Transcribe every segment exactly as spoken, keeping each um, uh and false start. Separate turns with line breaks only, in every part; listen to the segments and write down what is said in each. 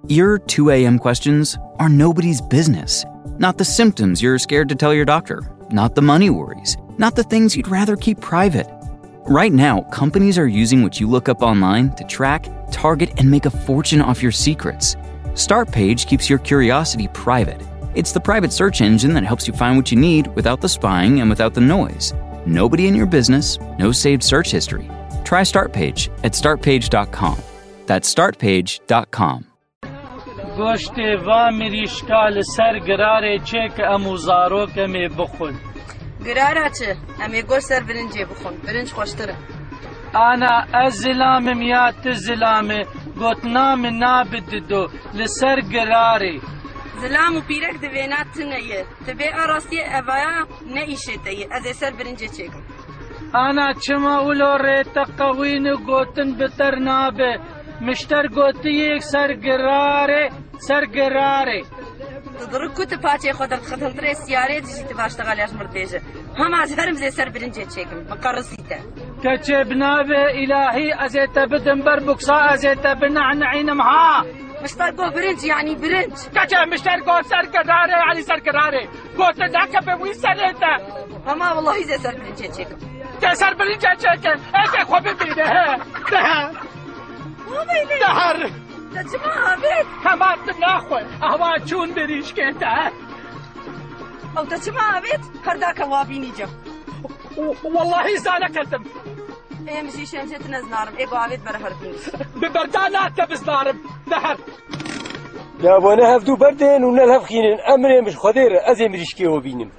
Your two a.m. questions are nobody's business. Not the symptoms you're scared to tell your doctor. Not the money worries. Not the things you'd rather keep private. Right now, companies are using what you look up online to track, target, and make a fortune off your secrets. Startpage keeps your curiosity private. It's the private search engine that helps you find what you need without the spying and without the noise. Nobody in your business, no saved search history. Try Startpage at start page dot com. That's start page dot com.
گوشت و مریشکال سر گراره چه که اموزارو کمی بخون
گراره چه؟ امی گوشت سر برنجی بخون برنج خوشتره
انا از زلام میات زلام گوتنام نابد دو لسر گراره
زلام و پیرک دوینات تنیه تبی آراستی اوایا نیشه تیه از سر برنجی چکم
انا چما اولو ریتا قوین گوتن بتر نابه مشتر گوتی یک سرگراره سرگراره
تدرك كنت باتي خدرت خدمت تري سيارة تجي تباشتغل ياش مرتيجة هم از هرم زي سر برنجي تشيكم مقرصيته
كتبنا بإلهي أزيت بدن بربكسا أزيت بنعنعين مها
مشتر قو برنج يعني برنج
كتب مشتر قو سرقراري يعني سرقراري قوت ذاك بوي سريته
هما والله زي سر برنجي تشيكم
سر برنجي تشيكم ايش خو ببينه ده
وبينه
دهر
تجمع بيت
همات ناخوي اهوا چون بریش كده
او تجمع بيت هرداك وابيني جو
والله زانا كلتم
ايه مشي شمشت نزنارم ايه قاعد برهر بنس
ببردانا تبزنارم دهر
لا وانا هفدو بردين ونلهف خينين امري مش خدير ازي مريشكي وبينم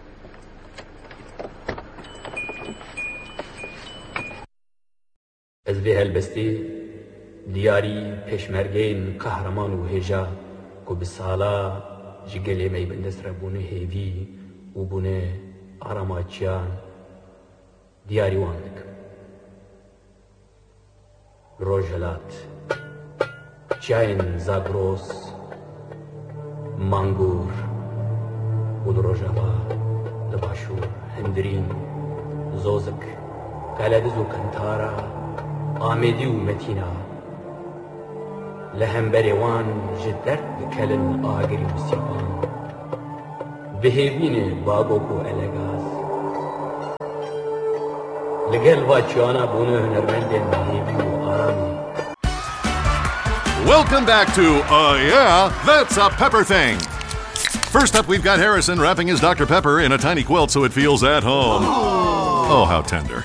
از به هلبستی دیاری پشمرگین قهرمان و هجا کو بسالا جگلی می بندست ربونه هیوی و بونه آراماچیان دیاری واندک روژلات چاین زاگروس مانگور و دروژاوا لباشور هندرین زوزک کالدز و کنتارا آمدی و متینا لهم بریوان جدرد کلن آگری و سیبان بهیبین باگوکو الگاز لگل واچیانا بونه هنرمندن بهیبی و آرامی.
Welcome back to Uh Yeah, That's a Pepper Thing. First up, we've got Harrison wrapping his Doctor Pepper in a tiny quilt so it feels at home. Oh, how tender.